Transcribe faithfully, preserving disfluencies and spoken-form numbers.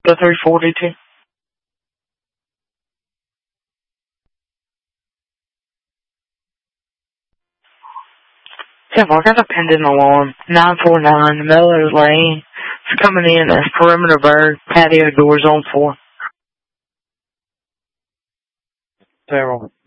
The three forty-two. Yeah, I got a pending alarm. nine four nine Melrose Lane. It's coming in as perimeter bird, patio doors on four. Farrell.